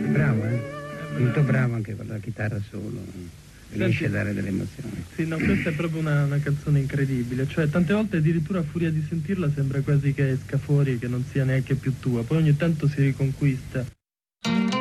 Bravo, molto bravo anche con la chitarra solo, riesce a dare delle emozioni. Sì, no, questa è proprio una canzone incredibile, cioè tante volte addirittura a furia di sentirla sembra quasi che esca fuori, che non sia neanche più tua, poi ogni tanto si riconquista.